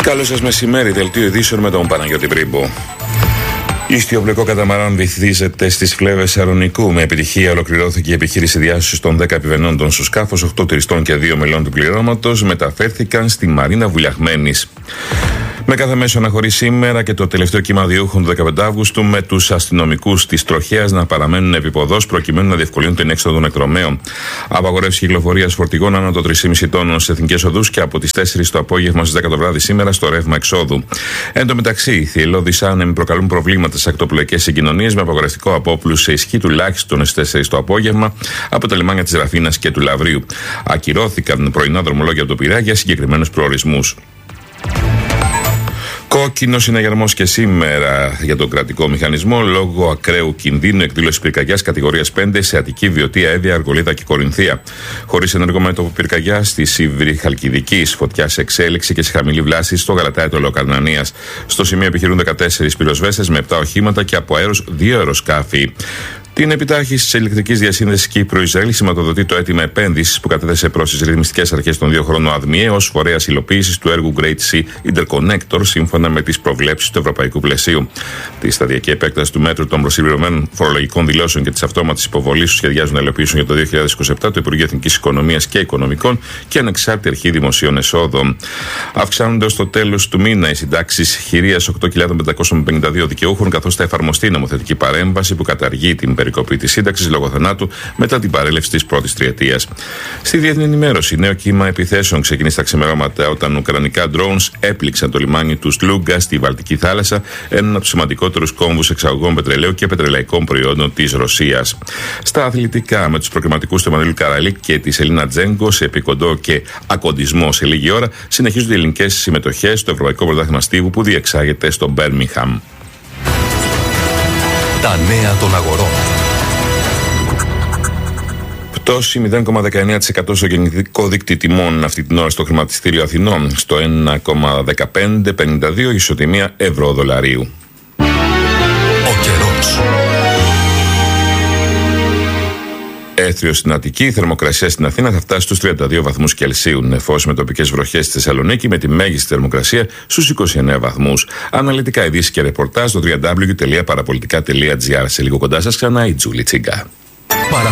Καλό σας μεσημέρι, δελτίο ειδήσεων με τον Παναγιώτη Πρίμπο. Ιστιοπλοϊκό καταμαράν βυθίζεται στις φλέβες Αρωνικού. Με επιτυχία ολοκληρώθηκε η επιχείρηση διάσωσης των 10 επιβαινόντων στο σκάφος. 8 τουριστών και 2 μελών του πληρώματος μεταφέρθηκαν στη Μαρίνα Βουλιαγμένης. Με κάθε μέσο αναχωρεί σήμερα και το τελευταίο κύμα διούχων του 15 Αύγουστου, με τους αστυνομικούς της τροχέας να παραμένουν επίποδος προκειμένου να διευκολύνουν την έξοδο των εκδρομέων. Απαγορεύση κυκλοφορίας φορτηγών άνω των 3,5 τόνων σε εθνικές οδούς και από τις 4 το απόγευμα στις 10 το βράδυ σήμερα στο ρεύμα εξόδου. Εν τω μεταξύ, οι θυελλώδεις άνεμοι προκαλούν προβλήματα σε ακτοπλοϊκές συγκοινωνίες με απαγορευτικό απόπλου σε ισχύ τουλάχιστον στις 4 το απόγευμα από τα λιμάνια της Ραφίνας και του Λαβρίου. Ακυρώθηκαν πρωινά δρομολόγια από το Πειραιά για συγκεκριμένους προορισμούς. Κόκκινο συναγερμός και σήμερα για τον κρατικό μηχανισμό λόγω ακραίου κινδύνου εκδήλωση πυρκαγιάς κατηγορίας 5 σε Αττική, Βιωτία, Εύβοια, Αργολίδα και Κορινθία. Χωρίς ενεργό μέτωπο πυρκαγιά στη Σίβρη Χαλκιδικής, φωτιά σε εξέλιξη και σε χαμηλή βλάση στο Γαλατάι του Λοκαρνανίας. Στο σημείο επιχειρούν 14 πυροσβέστες με 7 οχήματα και από αέρος 2 αεροσκάφη. Την επιτάχυνση τη ηλεκτρική διασύνδεση Κύπρο-Ισραήλ σηματοδοτεί το αίτημα επένδυσης που κατέθεσε προς τις ρυθμιστικές αρχές των 2 χρόνων ΑΔΜΙΕ ως φορέας υλοποίησης του έργου Great Sea Interconnector σύμφωνα με τις προβλέψεις του ευρωπαϊκού πλαισίου. Τη σταδιακή επέκταση του μέτρου των προσυμπληρωμένων φορολογικών δηλώσεων και της αυτόματης υποβολής που σχεδιάζουν να υλοποιήσουν για το 2027 το Υπουργείο Εθνικής Οικονομίας και Οικονομικών και Ανεξάρτητη Αρχή Δημοσίων Εσόδων. Αυξάνονται ως το τέλος του μήνα οι συντάξεις χειρίας 8.552 δικαιούχων, καθώς θα εφαρμοστεί η νομοθετική παρέμβαση που καταργεί την περικοπή της σύνταξης λόγω θανάτου μετά την παρέλευση της πρώτης τριετίας. Στη διεθνή ενημέρωση, νέο κύμα επιθέσεων ξεκίνησε τα ξημερώματα όταν ουκρανικά drones έπληξαν το λιμάνι του Σλούγκα στη Βαλτική θάλασσα, έναν από τους σημαντικότερους κόμβους εξαγωγών πετρελαίου και πετρελαϊκών προϊόντων της Ρωσίας. Στα αθλητικά, με τους προκριματικούς του Εμμανουήλ Καραλίκ και της Ελίνα Τζέγκο σε επικοντό και ακοντισμό σε λίγη ώρα, συνεχίζονται οι ελληνικές συμμετοχές στο Ευρωπαϊκό Πρωτάθλημα Στίβου που διεξάγεται στο Μπέρμιγχαμ. Τα νέα των αγορών. Πτώση 0,19% στο γενικό δίκτυο τιμών αυτή την ώρα στο χρηματιστήριο Αθηνών, στο 1,1552 ισοτιμία ευρώ-δολαρίου. Ο καιρός. Έθριο στην Αττική, η θερμοκρασία στην Αθήνα θα φτάσει στους 32 βαθμούς Κελσίου. Νεφός με τοπικές βροχές στη Θεσσαλονίκη με τη μέγιστη θερμοκρασία στους 29 βαθμούς. Αναλυτικά ειδήσεις και ρεπορτάζ στο www.parapolitica.gr. Σε λίγο κοντά σας ξανά η Τζούλη Τσίγκα.